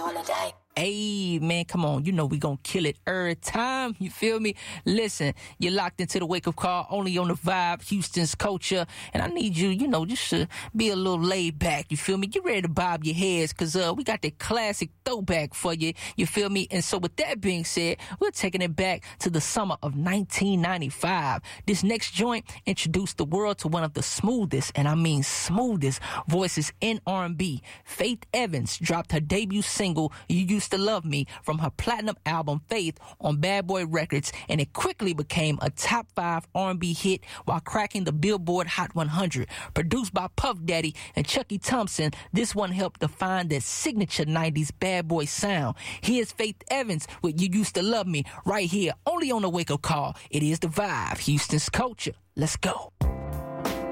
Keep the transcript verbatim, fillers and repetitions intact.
holiday. Hey, man, come on. You know we gonna kill it every time. You feel me? Listen, you're locked into the wake-up call only on the Vibe, Houston's culture. And I need you, you know, just to be a little laid back. You feel me? Get ready to bob your heads because uh, we got the classic throwback for you. You feel me? And so with that being said, we're taking it back to the summer of nineteen ninety-five. This next joint introduced the world to one of the smoothest, and I mean smoothest, voices in R and B. Faith Evans dropped her debut single, You Used to Love Me, from her platinum album Faith on Bad Boy Records, and it quickly became a top five R and B hit while cracking the Billboard Hot one hundred. Produced by Puff Daddy and Chucky Thompson, this one helped define that signature nineties bad boy sound. Here's Faith Evans with You Used to Love Me right here, only on the Wake Up Call. It is the Vibe, Houston's culture. Let's go.